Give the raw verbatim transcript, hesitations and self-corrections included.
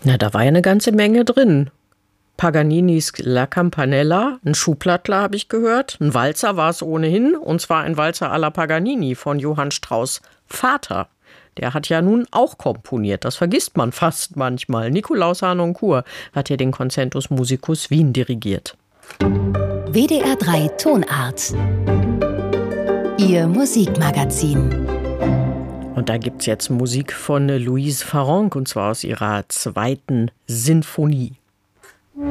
Na, da war ja eine ganze Menge drin. Paganinis La Campanella, ein Schuhplattler habe ich gehört, ein Walzer war es ohnehin, und zwar ein Walzer alla Paganini von Johann Strauss' Vater. Der hat ja nun auch komponiert, das vergisst man fast manchmal. Nikolaus Harnoncourt hat ja den Concentus Musicus Wien dirigiert. W D R drei Tonart. Ihr Musikmagazin. Und da gibt's jetzt Musik von Louise Farrenc, und zwar aus ihrer zweiten Sinfonie.